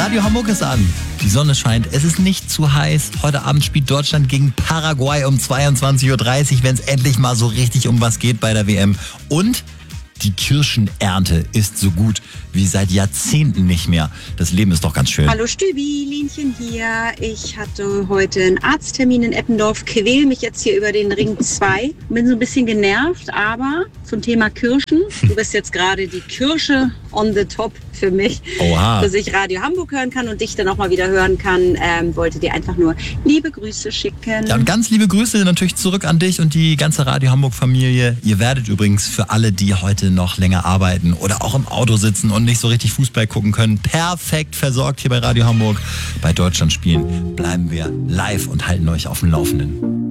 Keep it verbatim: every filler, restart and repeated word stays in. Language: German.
Radio Hamburg ist an. Die Sonne scheint, es ist nicht zu heiß. Heute Abend spielt Deutschland gegen Paraguay um zweiundzwanzig Uhr dreißig, wenn es endlich mal so richtig um was geht bei der W M. Und die Kirschenernte ist so gut wie seit Jahrzehnten nicht mehr. Das Leben ist doch ganz schön. Hallo Stübi, Linchen hier. Ich hatte heute einen Arzttermin in Eppendorf, quäl mich jetzt hier über den Ring zwei. Bin so ein bisschen genervt, aber zum Thema Kirschen. Du bist jetzt gerade die Kirsche on the top für mich, Oha. dass ich Radio Hamburg hören kann und dich dann auch mal wieder hören kann. Ähm, wollte dir einfach nur liebe Grüße schicken. Ja, und ganz liebe Grüße natürlich zurück an dich und die ganze Radio Hamburg Familie. Ihr werdet übrigens für alle, die heute noch länger arbeiten oder auch im Auto sitzen und nicht so richtig Fußball gucken können, perfekt versorgt hier bei Radio Hamburg. Bei Deutschland spielen bleiben wir live und halten euch auf dem Laufenden.